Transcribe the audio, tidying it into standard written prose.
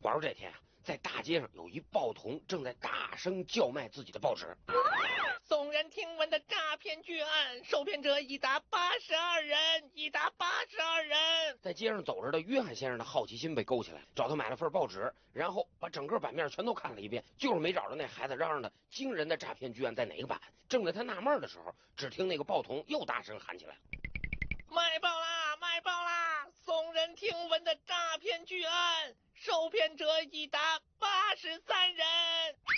话说这天啊，在大街上有一报童正在大声叫卖自己的报纸。 耸人听闻的诈骗巨案，受骗者已达82人， 在街上走着的约翰先生的好奇心被勾起来，找他买了份报纸，然后把整个版面全都看了一遍，就是没找着那孩子嚷嚷的惊人的诈骗巨案在哪个版。正在他纳闷的时候，只听那个报童又大声喊起来： 卖报啦，卖报啦！耸人听闻的诈骗巨案，受骗者已达83人。